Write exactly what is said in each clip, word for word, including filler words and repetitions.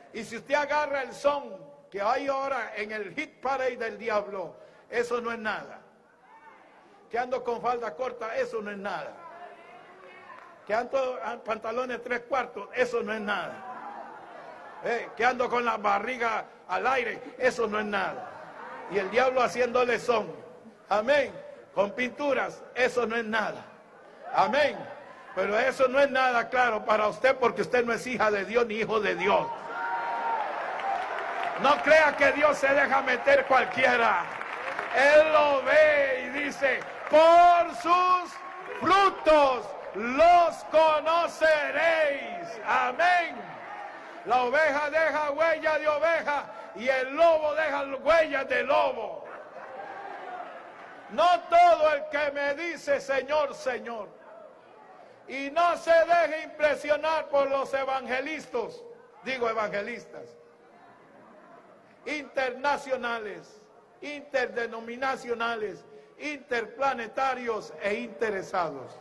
Y si usted agarra el son que hay ahora en el hit parade del diablo, eso no es nada. Que ando con falda corta, eso no es nada. Que ando en pantalones tres cuartos, eso no es nada. Eh, que ando con la barriga al aire, eso no es nada. Y el diablo haciéndole son, amén, con pinturas, eso no es nada, amén. Pero eso no es nada, claro, para usted, porque usted no es hija de Dios ni hijo de Dios. No crea que Dios se deja meter cualquiera. Él lo ve y dice, por sus frutos los conoceréis. Amén. La oveja deja huella de oveja y el lobo deja huellas de lobo. No todo el que me dice Señor, Señor, y no se deje impresionar por los evangelistas, digo evangelistas, internacionales, interdenominacionales, interplanetarios e interesados.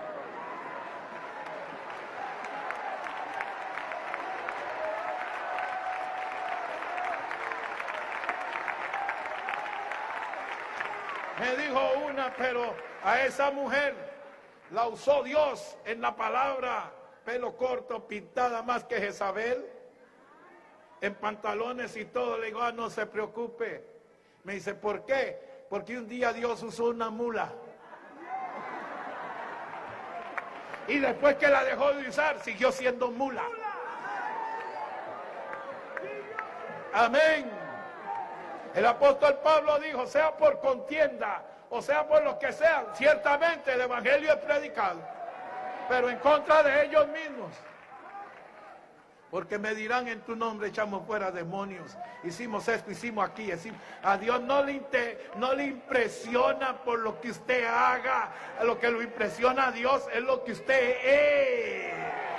Me dijo una, pero a esa mujer la usó Dios en la palabra, pelo corto, pintada más que Jezabel, en pantalones y todo. Le digo, ah, no se preocupe. Me dice, ¿por qué? Porque un día Dios usó una mula. Y después que la dejó de usar, siguió siendo mula. Amén. El apóstol Pablo dijo, sea por contienda, o sea por lo que sea, ciertamente el evangelio es predicado, pero en contra de ellos mismos. Porque me dirán, en tu nombre echamos fuera demonios, hicimos esto, hicimos aquí, hicimos. A Dios no le, inter, no le impresiona por lo que usted haga, lo que lo impresiona a Dios es lo que usted es.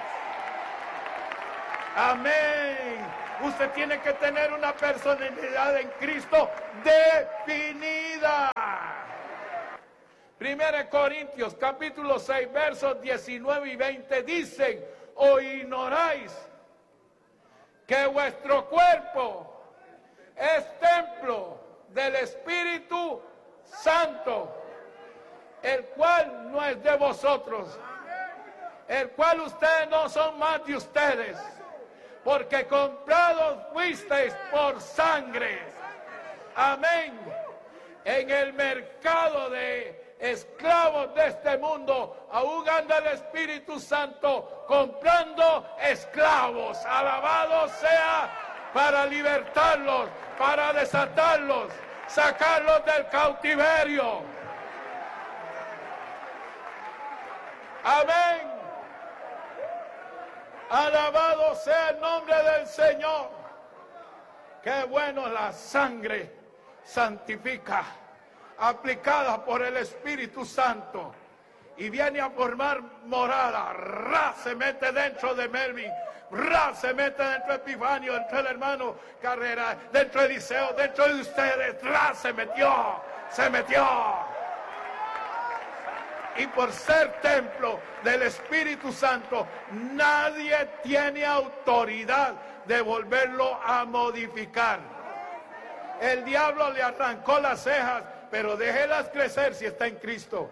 Amén. Usted tiene que tener una personalidad en Cristo definida. Primera de Corintios capítulo seis versos diecinueve y veinte dicen, o ignoráis que vuestro cuerpo es templo del Espíritu Santo, el cual no es de vosotros, el cual ustedes no son más de ustedes, porque comprados fuisteis por sangre. Amén. En el mercado de esclavos de este mundo, aún anda el Espíritu Santo comprando esclavos. Alabado sea, para libertarlos, para desatarlos, sacarlos del cautiverio. Amén. Alabado sea el nombre del Señor. Qué bueno, la sangre santifica, aplicada por el Espíritu Santo, y viene a formar morada. Ra se mete dentro de Melvin, Ra se mete dentro de Epifanio, dentro del hermano Carrera, dentro de Eliseo, dentro de ustedes. Ra se metió, se metió. Y por ser templo del Espíritu Santo, nadie tiene autoridad de volverlo a modificar. El diablo le arrancó las cejas, pero déjelas crecer si está en Cristo.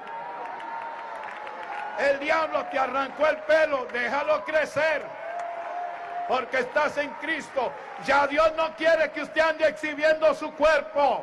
El diablo te arrancó el pelo, déjalo crecer, porque estás en Cristo. Ya Dios no quiere que usted ande exhibiendo su cuerpo.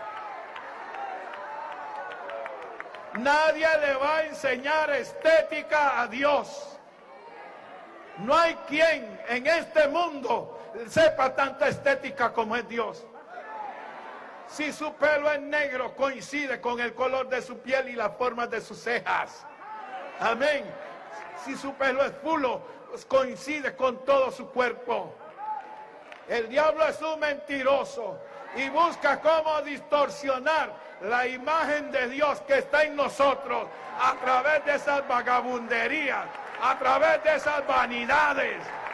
Nadie le va a enseñar estética a Dios. No hay quien en este mundo sepa tanta estética como es Dios. Si su pelo es negro, coincide con el color de su piel y las formas de sus cejas. Amén. Si su pelo es fulo, pues coincide con todo su cuerpo. El diablo es un mentiroso y busca cómo distorsionar la imagen de Dios que está en nosotros a través de esas vagabunderías, a través de esas vanidades.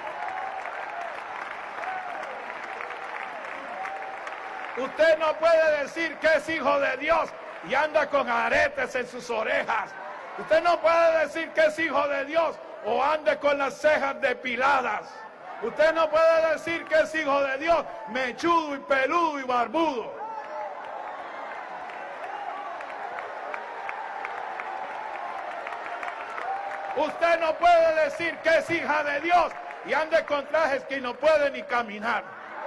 Usted no puede decir que es hijo de Dios y anda con aretes en sus orejas. Usted no puede decir que es hijo de Dios o ande con las cejas depiladas. Usted no puede decir que es hijo de Dios, mechudo y peludo y barbudo. Usted no puede decir que es hija de Dios y ande con trajes que no puede ni caminar.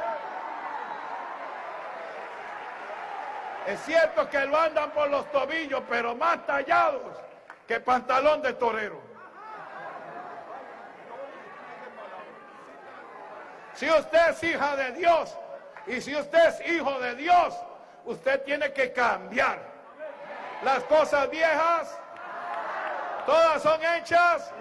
Es cierto que lo andan por los tobillos, pero más tallados que pantalón de torero. Si usted es hija de Dios y si usted es hijo de Dios, usted tiene que cambiar. Las cosas viejas, todas son hechas.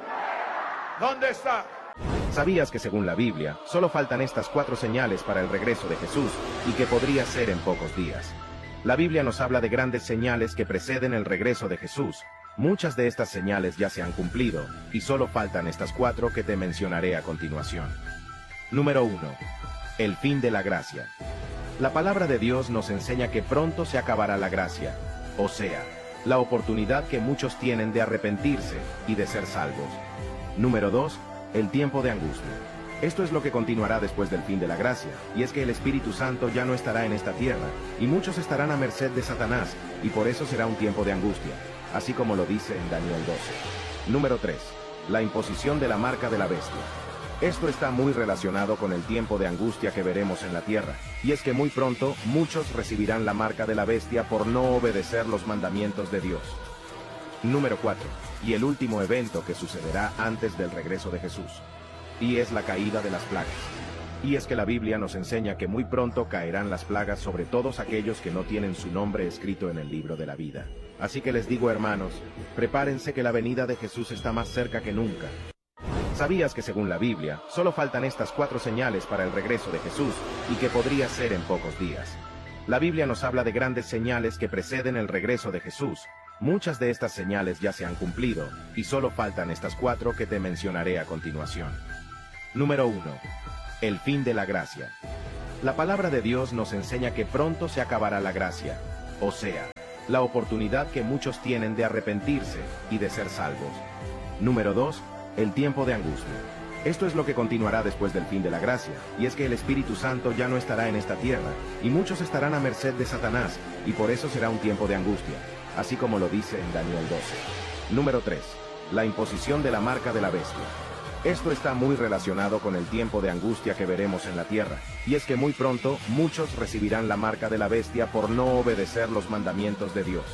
¿Dónde está? ¿Sabías que según la Biblia, solo faltan estas cuatro señales para el regreso de Jesús y que podría ser en pocos días? La Biblia nos habla de grandes señales que preceden el regreso de Jesús. Muchas de estas señales ya se han cumplido, y solo faltan estas cuatro que te mencionaré a continuación. Número uno. El fin de la gracia. La palabra de Dios nos enseña que pronto se acabará la gracia, o sea, la oportunidad que muchos tienen de arrepentirse y de ser salvos. Número dos. El tiempo de angustia. Esto es lo que continuará después del fin de la gracia, y es que el Espíritu Santo ya no estará en esta tierra, y muchos estarán a merced de Satanás, y por eso será un tiempo de angustia, así como lo dice en Daniel doce. Número tres. La imposición de la marca de la bestia. Esto está muy relacionado con el tiempo de angustia que veremos en la tierra, y es que muy pronto muchos recibirán la marca de la bestia por no obedecer los mandamientos de Dios. Número cuatro. Y el último evento que sucederá antes del regreso de Jesús. Y es la caída de las plagas. Y es que la Biblia nos enseña que muy pronto caerán las plagas sobre todos aquellos que no tienen su nombre escrito en el libro de la vida. Así que les digo, hermanos, prepárense que la venida de Jesús está más cerca que nunca. ¿Sabías que según la Biblia, solo faltan estas cuatro señales para el regreso de Jesús y que podría ser en pocos días? La Biblia nos habla de grandes señales que preceden el regreso de Jesús. Muchas de estas señales ya se han cumplido, y solo faltan estas cuatro que te mencionaré a continuación. Número uno. El fin de la gracia. La palabra de Dios nos enseña que pronto se acabará la gracia, o sea, la oportunidad que muchos tienen de arrepentirse y de ser salvos. Número dos. El tiempo de angustia. Esto es lo que continuará después del fin de la gracia, y es que el Espíritu Santo ya no estará en esta tierra, y muchos estarán a merced de Satanás, y por eso será un tiempo de angustia, así como lo dice en Daniel doce. Número tres. La imposición de la marca de la bestia. Esto está muy relacionado con el tiempo de angustia que veremos en la tierra, y es que muy pronto muchos recibirán la marca de la bestia por no obedecer los mandamientos de Dios.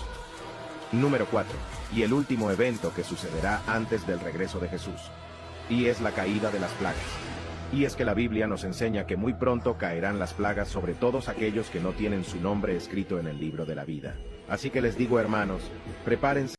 Número cuatro. Y el último evento que sucederá antes del regreso de Jesús. Y es la caída de las plagas. Y es que la Biblia nos enseña que muy pronto caerán las plagas sobre todos aquellos que no tienen su nombre escrito en el libro de la vida. Así que les digo, hermanos, prepárense.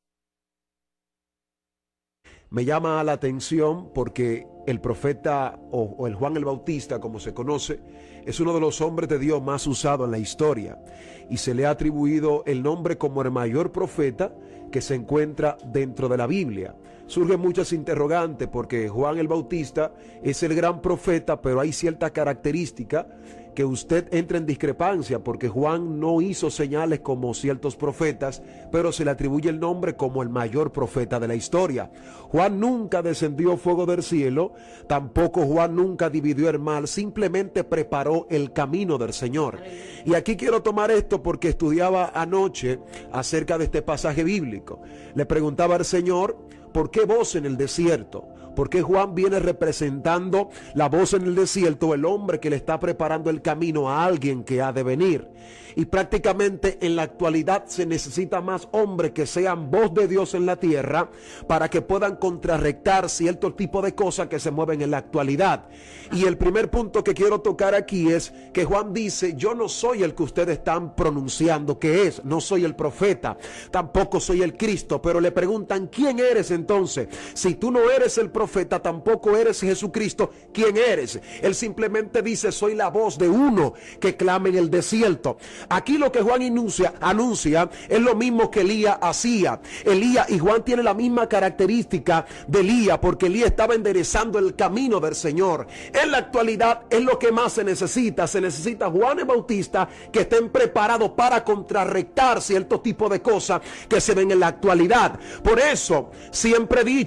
Me llama la atención porque el profeta o, o el Juan el Bautista, como se conoce, es uno de los hombres de Dios más usados en la historia, y se le ha atribuido el nombre como el mayor profeta que se encuentra dentro de la Biblia. Surgen muchas interrogantes porque Juan el Bautista es el gran profeta, pero hay cierta característica que usted entra en discrepancia, porque Juan no hizo señales como ciertos profetas, pero se le atribuye el nombre como el mayor profeta de la historia. Juan nunca descendió fuego del cielo, tampoco Juan nunca dividió el mal, simplemente preparó el camino del Señor. Y aquí quiero tomar esto porque estudiaba anoche acerca de este pasaje bíblico. Le preguntaba al Señor, ¿por qué voz en el desierto? Porque Juan viene representando la voz en el desierto, el hombre que le está preparando el camino a alguien que ha de venir. Y prácticamente en la actualidad se necesita más hombres que sean voz de Dios en la tierra para que puedan contrarrestar cierto tipo de cosas que se mueven en la actualidad. Y el primer punto que quiero tocar aquí es que Juan dice, yo no soy el que ustedes están pronunciando que es, no soy el profeta, tampoco soy el Cristo, pero le preguntan, ¿quién eres entonces? Si tú no eres el profeta, tampoco eres Jesucristo, ¿quién eres? Él simplemente dice, soy la voz de uno que clama en el desierto. Aquí lo que Juan anuncia, anuncia es lo mismo que Elías hacía. Elías y Juan tienen la misma característica de Elías, porque Elías estaba enderezando el camino del Señor. En la actualidad es lo que más se necesita. Se necesita Juan el Bautista que estén preparados para contrarrestar cierto tipo de cosas que se ven en la actualidad. Por eso siempre he dicho,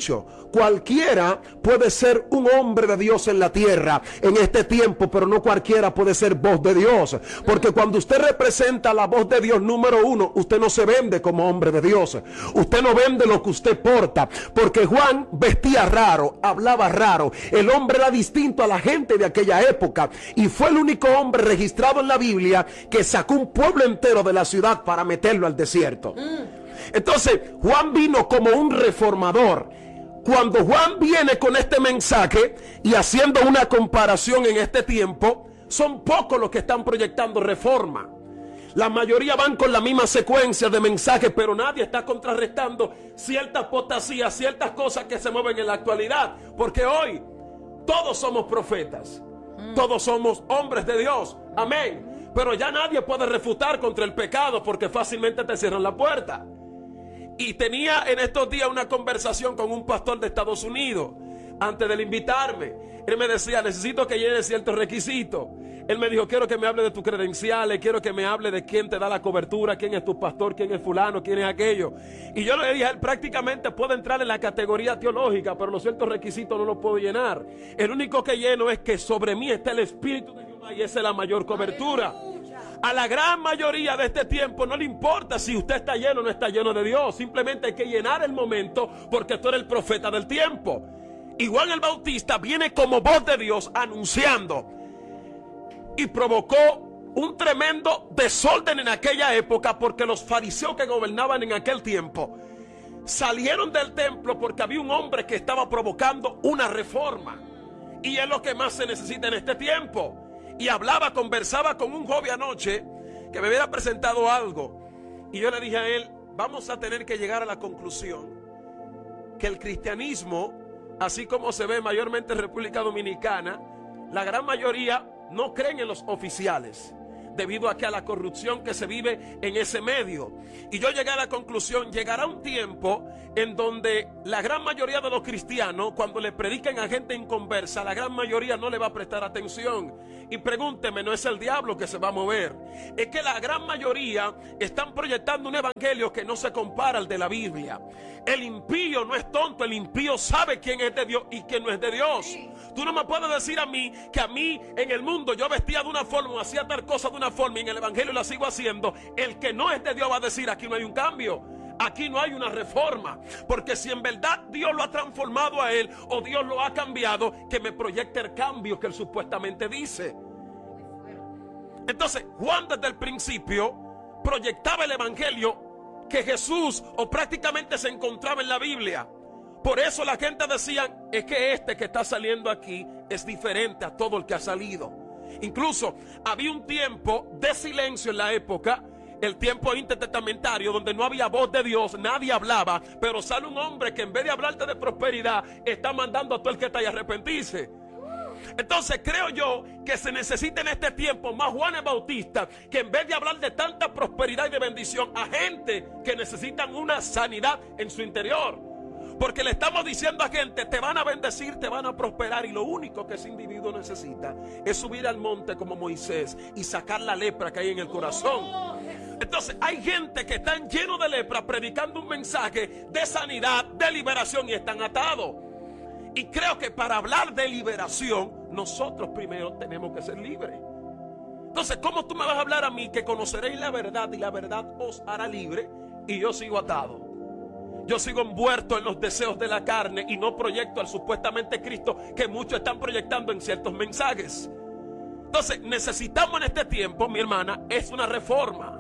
cualquiera puede ser un hombre de Dios en la tierra en este tiempo, pero no cualquiera puede ser voz de Dios. Porque cuando usted representa la voz de Dios, número uno, usted no se vende como hombre de Dios. Usted no vende lo que usted porta. Porque Juan vestía raro, hablaba raro. El hombre era distinto a la gente de aquella época. Y fue el único hombre registrado en la Biblia que sacó un pueblo entero de la ciudad para meterlo al desierto. Entonces, Juan vino como un reformador. Cuando Juan viene con este mensaje y haciendo una comparación en este tiempo, son pocos los que están proyectando reforma. La mayoría van con la misma secuencia de mensajes, pero nadie está contrarrestando cierta apostasía, ciertas cosas que se mueven en la actualidad. Porque hoy todos somos profetas, todos somos hombres de Dios, amén. Pero ya nadie puede refutar contra el pecado porque fácilmente te cierran la puerta. Y tenía en estos días una conversación con un pastor de Estados Unidos. Antes de invitarme, él me decía, necesito que llene ciertos requisitos. Él me dijo, quiero que me hable de tus credenciales, quiero que me hable de quién te da la cobertura, quién es tu pastor, quién es fulano, quién es aquello. Y yo le dije a él, prácticamente puedo entrar en la categoría teológica, pero los ciertos requisitos no los puedo llenar. El único que lleno es que sobre mí está el Espíritu de Jehová y esa es la mayor cobertura. A la gran mayoría de este tiempo no le importa si usted está lleno o no está lleno de Dios. Simplemente hay que llenar el momento porque tú eres el profeta del tiempo. Y Juan el Bautista viene como voz de Dios anunciando. Y provocó un tremendo desorden en aquella época porque los fariseos que gobernaban en aquel tiempo salieron del templo porque había un hombre que estaba provocando una reforma. Y es lo que más se necesita en este tiempo. Y hablaba, conversaba con un joven anoche que me hubiera presentado algo. Y yo le dije a él, vamos a tener que llegar a la conclusión que el cristianismo, así como se ve mayormente en República Dominicana, la gran mayoría no creen en los oficiales, debido a que a la corrupción que se vive en ese medio. Y yo llegué a la conclusión, llegará un tiempo en donde la gran mayoría de los cristianos, cuando le predican a gente inconversa, la gran mayoría no le va a prestar atención. Y pregúnteme, no es el diablo que se va a mover, es que la gran mayoría están proyectando un evangelio que no se compara al de la Biblia. El impío no es tonto, el impío sabe quién es de Dios y quién no es de Dios. Tú no me puedes decir a mí que a mí en el mundo yo vestía de una forma o hacía tal cosa de una forma y en el evangelio la sigo haciendo. El que no es de Dios va a decir, aquí no hay un cambio, aquí no hay una reforma. Porque si en verdad Dios lo ha transformado a él o Dios lo ha cambiado, que me proyecte el cambio que él supuestamente dice. Entonces Juan desde el principio proyectaba el evangelio que Jesús o prácticamente se encontraba en la Biblia. Por eso la gente decía, es que este que está saliendo aquí es diferente a todo el que ha salido. Incluso había un tiempo de silencio en la época, el tiempo intertestamentario, donde no había voz de Dios, nadie hablaba, pero sale un hombre que en vez de hablarte de prosperidad, está mandando a todo el que está ahí a arrepentirse. Entonces creo yo que se necesita en este tiempo más Juan el Bautista, que en vez de hablar de tanta prosperidad y de bendición, a gente que necesitan una sanidad en su interior. Porque le estamos diciendo a gente, te van a bendecir, te van a prosperar, y lo único que ese individuo necesita es subir al monte como Moisés y sacar la lepra que hay en el corazón. Entonces hay gente que están llenos de lepra predicando un mensaje de sanidad, de liberación, y están atados. Y creo que para hablar de liberación, nosotros primero tenemos que ser libres. Entonces, ¿cómo tú me vas a hablar a mí que conoceréis la verdad y la verdad os hará libre y yo sigo atado? Yo sigo envuelto en los deseos de la carne y no proyecto al supuestamente Cristo que muchos están proyectando en ciertos mensajes. Entonces, necesitamos en este tiempo, mi hermana, es una reforma.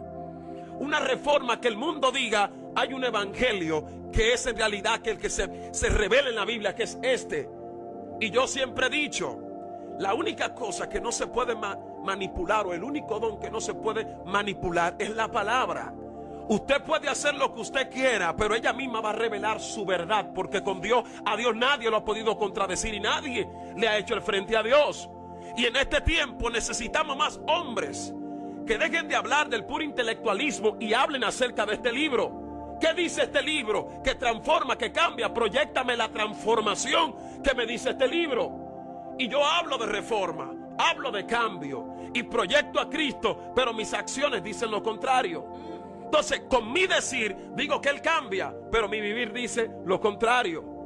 Una reforma que el mundo diga, hay un evangelio que es en realidad que el que se, se revela en la Biblia, que es este. Y yo siempre he dicho, la única cosa que no se puede ma- manipular o el único don que no se puede manipular es la palabra. Usted puede hacer lo que usted quiera, pero ella misma va a revelar su verdad, porque con Dios, a Dios nadie lo ha podido contradecir y nadie le ha hecho el frente a Dios. Y en este tiempo necesitamos más hombres que dejen de hablar del puro intelectualismo y hablen acerca de este libro. ¿Qué dice este libro? Que transforma, que cambia. Proyéctame la transformación que me dice este libro. Y yo hablo de reforma, hablo de cambio y proyecto a Cristo, pero mis acciones dicen lo contrario. Entonces, con mi decir digo que Él cambia, pero mi vivir dice lo contrario.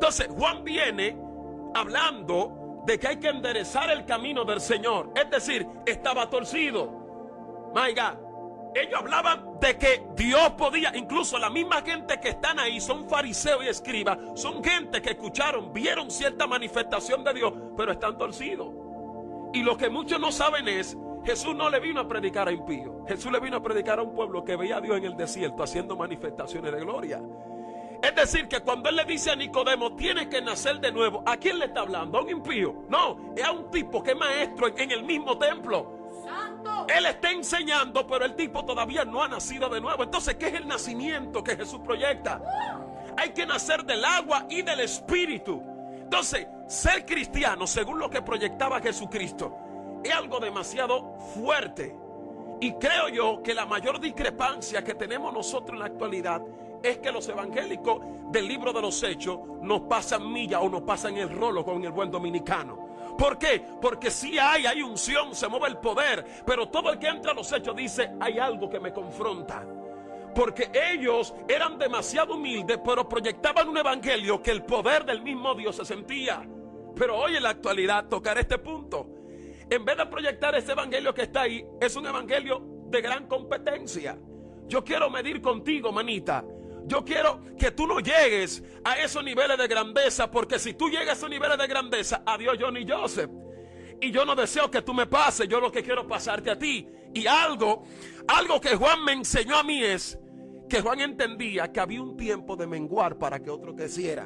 Entonces Juan viene hablando de que hay que enderezar el camino del Señor. Es decir, estaba torcido. My God. Ellos hablaban de que Dios podía, incluso la misma gente que están ahí son fariseos y escribas, son gente que escucharon, vieron cierta manifestación de Dios, pero están torcidos. Y lo que muchos no saben es, Jesús no le vino a predicar a impíos. Jesús le vino a predicar a un pueblo que veía a Dios en el desierto haciendo manifestaciones de gloria. Es decir, que cuando él le dice a Nicodemo, tienes que nacer de nuevo, ¿a quién le está hablando? ¿A un impío? No, es a un tipo que es maestro en, en el mismo templo. ¡Santo! Él está enseñando, pero el tipo todavía no ha nacido de nuevo. Entonces, ¿qué es el nacimiento que Jesús proyecta? Hay que nacer del agua y del espíritu. Entonces, ser cristiano, según lo que proyectaba Jesucristo, es algo demasiado fuerte. Y creo yo que la mayor discrepancia que tenemos nosotros en la actualidad es que los evangélicos del libro de los Hechos nos pasan milla o nos pasan el rolo con el buen dominicano. ¿Por qué? Porque sí hay, hay unción, se mueve el poder, pero todo el que entra a los Hechos dice, hay algo que me confronta. Porque ellos eran demasiado humildes, pero proyectaban un evangelio que el poder del mismo Dios se sentía. Pero hoy en la actualidad tocar este punto, en vez de proyectar ese evangelio que está ahí, es un evangelio de gran competencia. Yo quiero medir contigo, manita. Yo quiero que tú no llegues a esos niveles de grandeza, porque si tú llegas a esos niveles de grandeza, adiós Johnny Joseph. Y yo no deseo que tú me pases, yo lo que quiero pasarte a ti. Y algo, algo que Juan me enseñó a mí es que Juan entendía que había un tiempo de menguar para que otro creciera.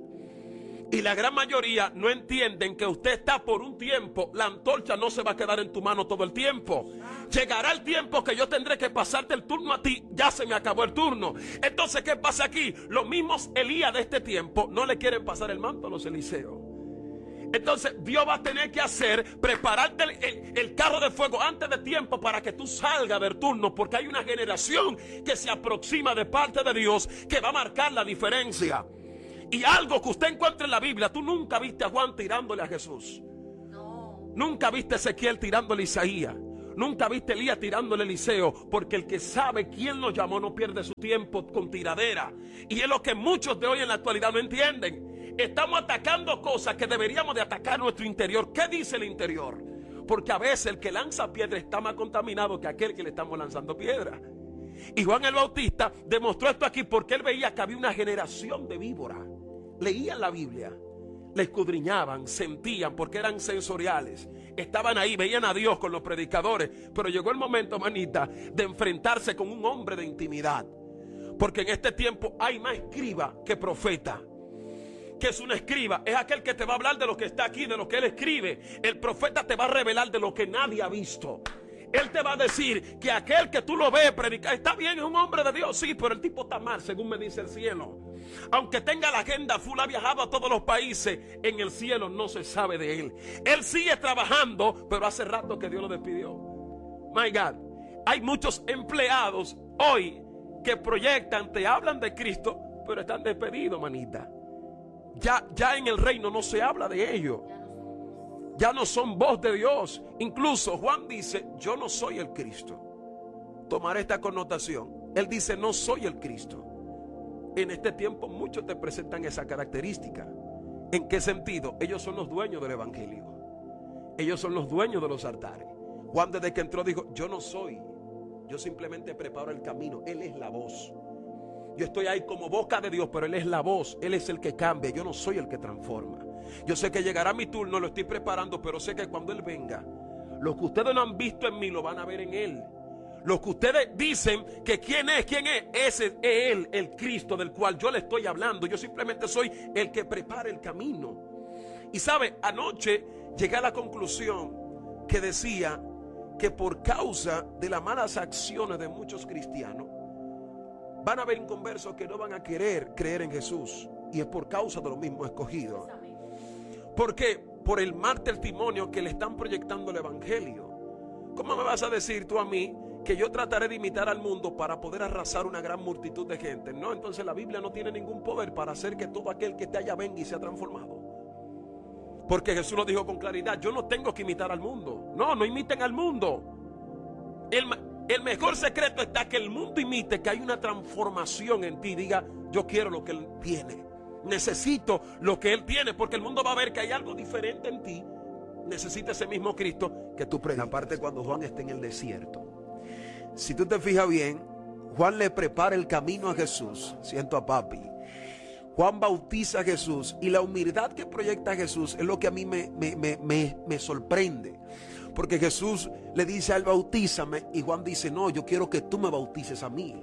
Y la gran mayoría no entienden que usted está por un tiempo. La antorcha no se va a quedar en tu mano todo el tiempo. Llegará el tiempo que yo tendré que pasarte el turno a ti. Ya se me acabó el turno. Entonces, ¿qué pasa aquí? Los mismos Elías de este tiempo no le quieren pasar el manto a los Eliseos. Entonces Dios va a tener que hacer, prepararte el, el, el carro de fuego antes de tiempo para que tú salgas del turno, porque hay una generación que se aproxima de parte de Dios que va a marcar la diferencia. Y algo que usted encuentra en la Biblia, tú nunca viste a Juan tirándole a Jesús. No. Nunca viste a Ezequiel tirándole a Isaías. Nunca viste a Elías tirándole a Eliseo, porque el que sabe quién lo llamó no pierde su tiempo con tiradera. Y es lo que muchos de hoy en la actualidad no entienden. Estamos atacando cosas que deberíamos de atacar nuestro interior. ¿Qué dice el interior? Porque a veces el que lanza piedra está más contaminado que aquel que le estamos lanzando piedra. Y Juan el Bautista demostró esto aquí porque él veía que había una generación de víboras. Leían la Biblia, la escudriñaban, sentían, porque eran sensoriales. Estaban ahí, veían a Dios con los predicadores. Pero llegó el momento, manita, de enfrentarse con un hombre de intimidad. Porque en este tiempo hay más escriba que profeta. ¿Qué es un escriba? Es aquel que te va a hablar de lo que está aquí, de lo que él escribe. El profeta te va a revelar de lo que nadie ha visto. Él te va a decir que aquel que tú lo ves predicar, está bien, es un hombre de Dios, sí, pero el tipo está mal, según me dice el cielo. Aunque tenga la agenda full, ha viajado a todos los países, en el cielo no se sabe de él. Él sigue trabajando, pero hace rato que Dios lo despidió. My God, hay muchos empleados hoy que proyectan, te hablan de Cristo, pero están despedidos, manita. Ya, ya en el reino no se habla de ellos. Ya no son voz de Dios. Incluso Juan dice, yo no soy el Cristo. Tomaré esta connotación. Él dice, no soy el Cristo. En este tiempo muchos te presentan esa característica. ¿En qué sentido? Ellos son los dueños del evangelio. Ellos son los dueños de los altares. Juan desde que entró dijo, yo no soy. Yo simplemente preparo el camino. Él es la voz. Yo estoy ahí como boca de Dios, pero Él es la voz. Él es el que cambia. Yo no soy el que transforma. Yo sé que llegará mi turno, lo estoy preparando, pero sé que cuando Él venga, lo que ustedes no han visto en mí, lo van a ver en Él. Lo que ustedes dicen que quién es, quién es, ese es Él, el Cristo del cual yo le estoy hablando. Yo simplemente soy el que prepara el camino. Y sabe, anoche llegué a la conclusión que decía que por causa de las malas acciones de muchos cristianos, van a haber inconversos que no van a querer creer en Jesús. Y es por causa de los mismos escogidos. ¿Por qué? Por el mal testimonio que le están proyectando el evangelio. ¿Cómo me vas a decir tú a mí que yo trataré de imitar al mundo para poder arrasar una gran multitud de gente? No, entonces la Biblia no tiene ningún poder para hacer que todo aquel que te haya venga y sea transformado. Porque Jesús lo dijo con claridad, yo no tengo que imitar al mundo. No, no imiten al mundo. El, el mejor secreto está que el mundo imite que hay una transformación en ti. Diga, yo quiero lo que Él tiene. necesito lo que Él tiene, porque el mundo va a ver que hay algo diferente en ti. Necesita ese mismo Cristo que tú predicas. La parte cuando Juan está en el desierto. Si tú te fijas bien, Juan le prepara el camino a Jesús. Siento a papi. Juan bautiza a Jesús, y la humildad que proyecta Jesús es lo que a mí me, me, me, me, me sorprende. Porque Jesús le dice a él, bautízame, y Juan dice, no, yo quiero que tú me bautices a mí.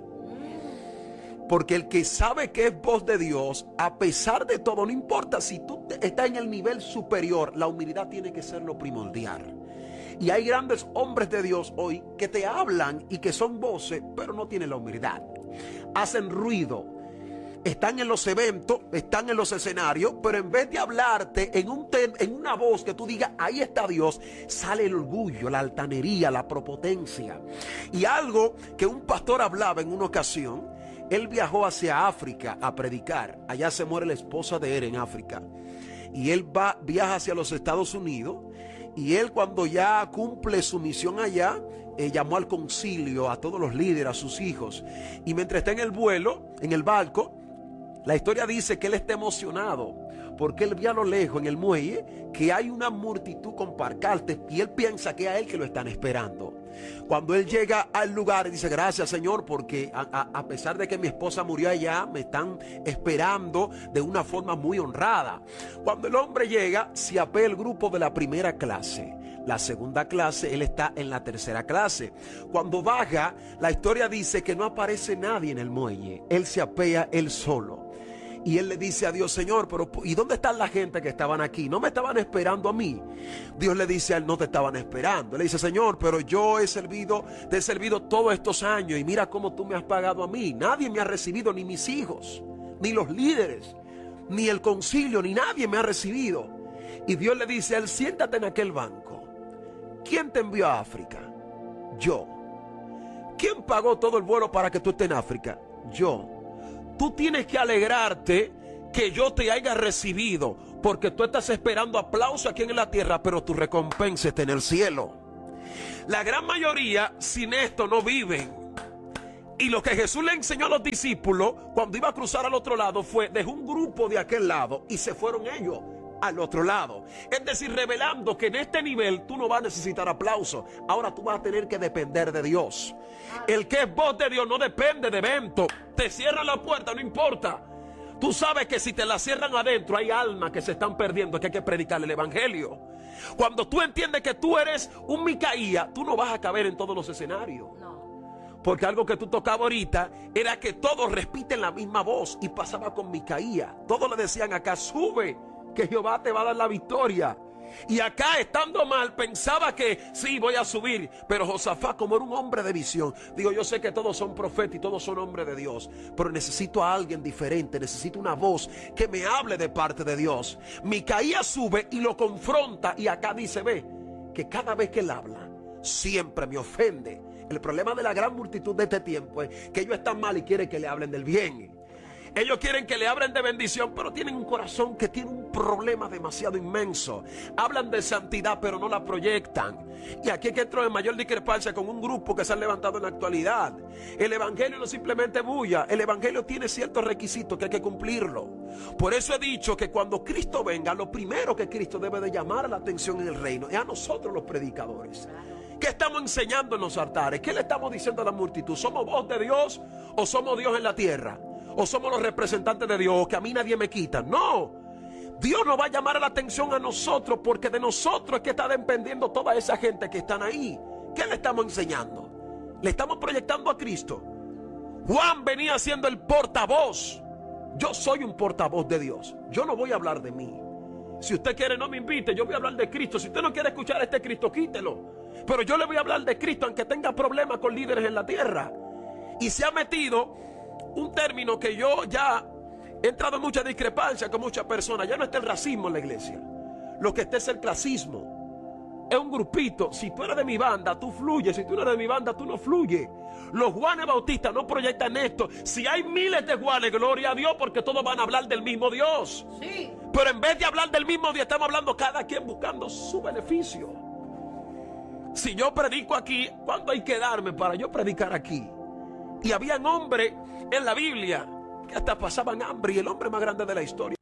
Porque el que sabe que es voz de Dios, a pesar de todo, no importa si tú estás en el nivel superior, la humildad tiene que ser lo primordial. Y hay grandes hombres de Dios hoy que te hablan y que son voces, pero no tienen la humildad. Hacen ruido, están en los eventos, están en los escenarios, pero en vez de hablarte en, un ten, en una voz que tú digas, ahí está Dios, sale el orgullo, la altanería, la prepotencia. Y algo que un pastor hablaba en una ocasión, él viajó hacia África a predicar. Allá se muere la esposa de él en África. Y él va, viaja hacia los Estados Unidos. Y él, cuando ya cumple su misión allá, eh, llamó al concilio a todos los líderes, a sus hijos. Y mientras está en el vuelo, en el barco, la historia dice que él está emocionado, porque él ve a lo lejos en el muelle que hay una multitud con pancartas, y él piensa que es a él que lo están esperando. Cuando él llega al lugar, dice, gracias Señor, porque a, a, a pesar de que mi esposa murió allá, me están esperando de una forma muy honrada. Cuando el hombre llega, se apea el grupo de la primera clase. La segunda clase, él está en la tercera clase. Cuando baja, la historia dice que no aparece nadie en el muelle. Él se apea él solo. Y él le dice a Dios, Señor, pero ¿y dónde están la gente que estaban aquí? ¿No me estaban esperando a mí? Dios le dice a él, no te estaban esperando. Él le dice, Señor, pero yo he servido, te he servido todos estos años y mira cómo tú me has pagado a mí. Nadie me ha recibido, ni mis hijos, ni los líderes, ni el concilio, ni nadie me ha recibido. Y Dios le dice a él, siéntate en aquel banco. ¿Quién te envió a África? Yo. ¿Quién pagó todo el vuelo para que tú estés en África? Yo. Tú tienes que alegrarte que yo te haya recibido, porque tú estás esperando aplauso aquí en la tierra, pero tu recompensa está en el cielo. La gran mayoría sin esto no viven. Y lo que Jesús le enseñó a los discípulos cuando iba a cruzar al otro lado fue, dejó un grupo de aquel lado y se fueron ellos al otro lado. Es decir, revelando que en este nivel tú no vas a necesitar aplauso. Ahora tú vas a tener que depender de Dios. El que es voz de Dios no depende de evento. Te cierran la puerta, no importa. Tú sabes que si te la cierran adentro, hay almas que se están perdiendo, que hay que predicar el evangelio. Cuando tú entiendes que tú eres un Micaía, tú no vas a caber en todos los escenarios. No. Porque algo que tú tocabas ahorita era que todos repiten la misma voz. Y pasaba con Micaía. Todos le decían acá, sube, que Jehová te va a dar la victoria. Y acá, estando mal, pensaba que sí, voy a subir. Pero Josafat, como era un hombre de visión, digo, yo sé que todos son profetas y todos son hombres de Dios, pero necesito a alguien diferente. Necesito una voz que me hable de parte de Dios. Micaía sube y lo confronta. Y acá dice, ve, que cada vez que él habla, siempre me ofende. El problema de la gran multitud de este tiempo es que ellos están mal y quieren que le hablen del bien. Ellos quieren que le hablen de bendición, pero tienen un corazón que tiene un problema demasiado inmenso. Hablan de santidad, pero no la proyectan. Y aquí es que entro en mayor discrepancia con un grupo que se han levantado en la actualidad. El evangelio no simplemente bulla. El evangelio tiene ciertos requisitos que hay que cumplirlo. Por eso he dicho que cuando Cristo venga, lo primero que Cristo debe de llamar la atención en el reino es a nosotros los predicadores. ¿Qué estamos enseñando en los altares? ¿Qué le estamos diciendo a la multitud? ¿Somos voz de Dios o somos Dios en la tierra? ¿O somos los representantes de Dios, que a mí nadie me quita? No. Dios nos va a llamar la atención a nosotros, porque de nosotros es que está dependiendo toda esa gente que están ahí. ¿Qué le estamos enseñando? Le estamos proyectando a Cristo. Juan venía siendo el portavoz. Yo soy un portavoz de Dios. Yo no voy a hablar de mí. Si usted quiere, no me invite. Yo voy a hablar de Cristo. Si usted no quiere escuchar a este Cristo, quítelo. Pero yo le voy a hablar de Cristo, aunque tenga problemas con líderes en la tierra. Y se ha metido un término que yo ya he entrado en mucha discrepancia con muchas personas. Ya no está el racismo en la iglesia. Lo que está es el clasismo. Es un grupito. Si tú eres de mi banda, tú fluyes. Si tú no eres de mi banda, tú no fluyes. Los Juanes Bautistas no proyectan esto. Si hay miles de Juanes, gloria a Dios, porque todos van a hablar del mismo Dios. Sí. Pero en vez de hablar del mismo Dios, estamos hablando cada quien buscando su beneficio. Si yo predico aquí, ¿cuándo hay que darme para yo predicar aquí? Y habían hombres en la Biblia que hasta pasaban hambre, y el hombre más grande de la historia